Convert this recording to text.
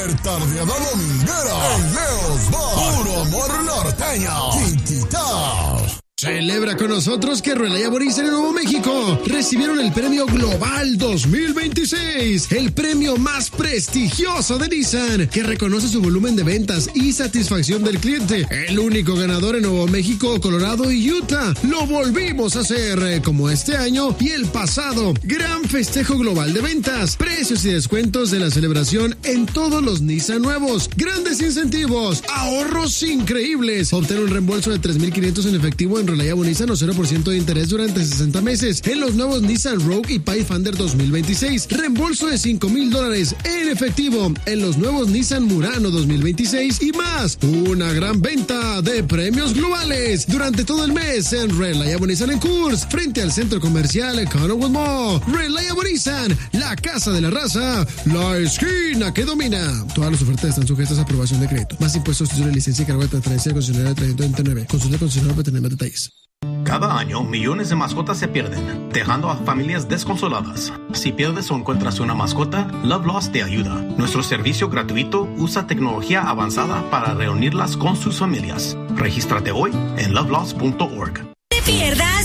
Tardeada dominguera en Leo's Bar. Puro amor norteño. Quintita. Celebra con nosotros que Reliable Nissan en Nuevo México recibieron el Premio Global 2026, el premio más prestigioso de Nissan, que reconoce su volumen de ventas y satisfacción del cliente. El único ganador en Nuevo México, Colorado y Utah. Lo volvimos a hacer, como este año y el pasado. Gran festejo global de ventas, precios y descuentos de la celebración en todos los Nissan nuevos. Grandes incentivos, ahorros increíbles. Obtén un reembolso de $3,500 en efectivo en Reliable Nissan o 0% de interés durante 60 meses en los nuevos Nissan Rogue y Pathfinder 2026. Reembolso de $5,000 en efectivo en los nuevos Nissan Murano 2026 y más. Una gran venta de premios globales durante todo el mes en Reliable Nissan en Coors, frente al centro comercial Conoway Mall. Reliable Nissan, la casa de la raza, la esquina que domina. Todas las ofertas están sujetas a aprobación de crédito. Más impuestos, título de licencia y cargo de transferencia de concesionario de 329. Consulta concesionario para tener más detalles. Cada año, millones de mascotas se pierden, dejando a familias desconsoladas. Si pierdes o encuentras una mascota, Love Lost te ayuda. Nuestro servicio gratuito usa tecnología avanzada para reunirlas con sus familias. Regístrate hoy en lovelost.org. No te pierdas